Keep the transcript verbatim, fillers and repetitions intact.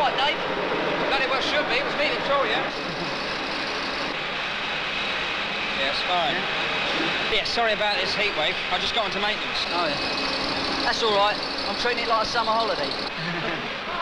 right, Dave? Bloody well should be. It was me that tore you. Yeah, it's fine. Yeah? Yeah, sorry about this heat wave. I just got onto maintenance. Oh, yeah. That's all right. I'm treating it like a summer holiday.